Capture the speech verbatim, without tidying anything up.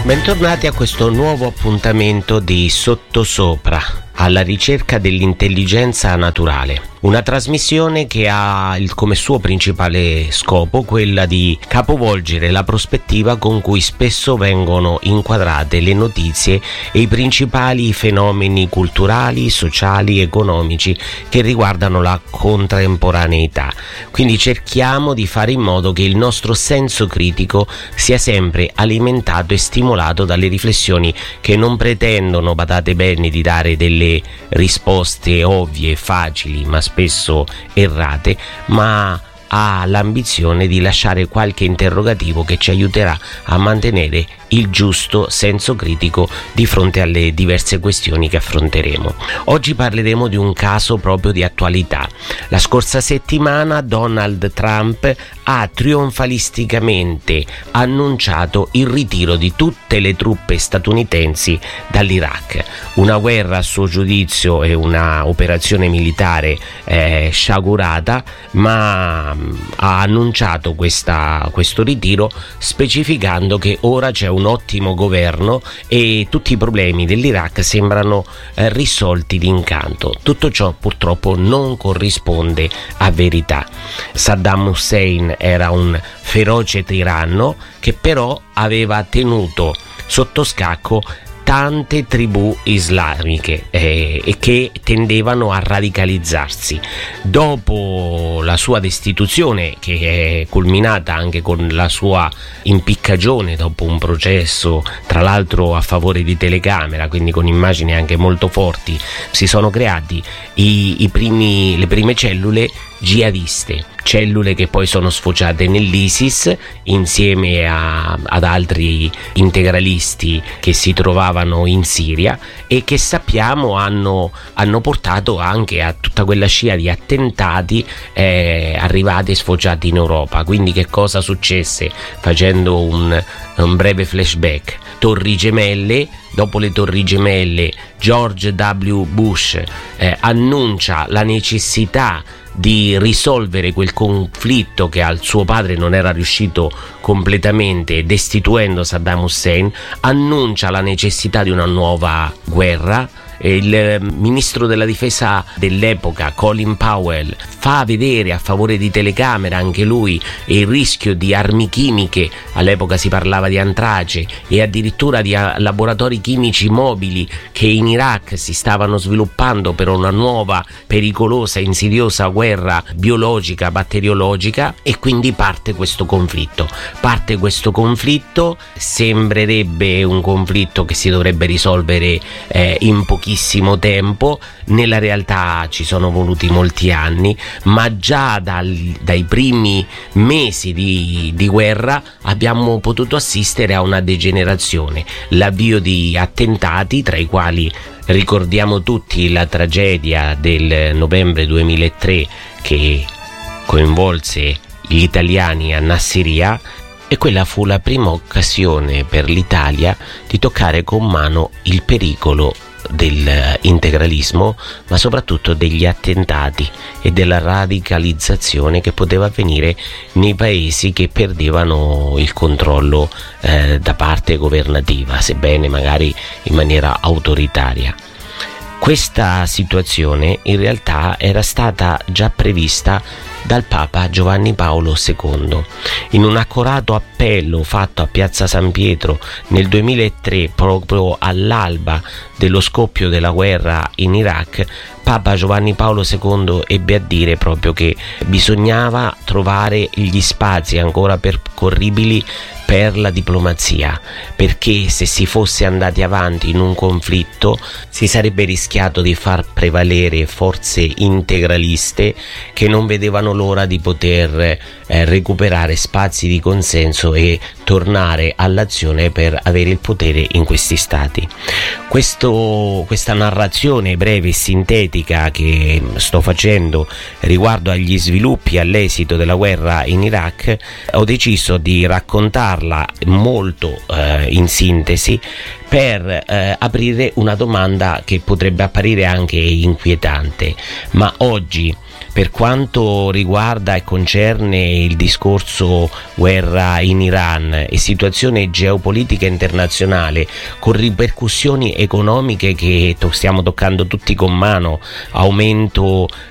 Bentornati a questo nuovo appuntamento di Sottosopra, alla ricerca dell'intelligenza naturale. Una trasmissione che ha il, come suo principale scopo quella di capovolgere la prospettiva con cui spesso vengono inquadrate le notizie e i principali fenomeni culturali, sociali, economici che riguardano la contemporaneità. Quindi cerchiamo di fare in modo che il nostro senso critico sia sempre alimentato e stimolato dalle riflessioni che non pretendono, badate bene, di dare delle risposte ovvie e facili, ma spesso errate, ma ha l'ambizione di lasciare qualche interrogativo che ci aiuterà a mantenere il giusto senso critico di fronte alle diverse questioni che affronteremo. Oggi parleremo di un caso proprio di attualità. La scorsa settimana Donald Trump ha trionfalisticamente annunciato il ritiro di tutte le truppe statunitensi dall'Iraq. Una guerra, a suo giudizio, è una operazione militare eh, sciagurata, ma ha annunciato questa, questo ritiro specificando che ora c'è un ottimo governo e tutti i problemi dell'Iraq sembrano eh, risolti d'incanto. Tutto ciò purtroppo non corrisponde a verità. Saddam Hussein era un feroce tiranno che però aveva tenuto sotto scacco tante tribù islamiche eh, e che tendevano a radicalizzarsi. Dopo la sua destituzione, che è culminata anche con la sua impiccagione dopo un processo tra l'altro a favore di telecamera, quindi con immagini anche molto forti, si sono creati i, i primi, le prime cellule jihadiste, cellule che poi sono sfociate nell'ISIS insieme a, ad altri integralisti che si trovavano in Siria e che sappiamo hanno, hanno portato anche a tutta quella scia di attentati eh, arrivati e sfociati in Europa. Quindi che cosa successe? Facendo un, un breve flashback: Torri Gemelle. Dopo le Torri Gemelle George W. Bush eh, annuncia la necessità di risolvere quel conflitto che al suo padre non era riuscito completamente, destituendo Saddam Hussein, annuncia la necessità di una nuova guerra. Il ministro della difesa dell'epoca, Colin Powell, fa vedere a favore di telecamera anche lui il rischio di armi chimiche, all'epoca si parlava di antrace, e addirittura di laboratori chimici mobili che in Iraq si stavano sviluppando per una nuova, pericolosa, insidiosa guerra biologica, batteriologica, e quindi parte questo conflitto. Parte questo conflitto, sembrerebbe un conflitto che si dovrebbe risolvere eh, in pochissimo tempo. Nella realtà ci sono voluti molti anni, ma già dal, dai primi mesi di, di guerra abbiamo potuto assistere a una degenerazione, l'avvio di attentati, tra i quali ricordiamo tutti la tragedia del novembre duemilatré che coinvolse gli italiani a Nassiriya, e quella fu la prima occasione per l'Italia di toccare con mano il pericolo dell'integralismo, ma soprattutto degli attentati e della radicalizzazione che poteva avvenire nei paesi che perdevano il controllo eh, da parte governativa, sebbene magari in maniera autoritaria. Questa situazione in realtà era stata già prevista dal Papa Giovanni Paolo secondo. In un accorato appello fatto a Piazza San Pietro nel duemilatré, proprio all'alba dello scoppio della guerra in Iraq, Papa Giovanni Paolo secondo ebbe a dire proprio che bisognava trovare gli spazi ancora percorribili per la diplomazia, perché se si fosse andati avanti in un conflitto si sarebbe rischiato di far prevalere forze integraliste che non vedevano l'ora di poter eh, recuperare spazi di consenso e tornare all'azione per avere il potere in questi stati. Questo, questa narrazione breve e sintetica che sto facendo riguardo agli sviluppi all'esito della guerra in Iraq, ho deciso di raccontarla molto eh, in sintesi per eh, aprire una domanda che potrebbe apparire anche inquietante. Ma oggi Per quanto riguarda e concerne il discorso guerra in Iran e situazione geopolitica internazionale con ripercussioni economiche che to- stiamo toccando tutti con mano, aumento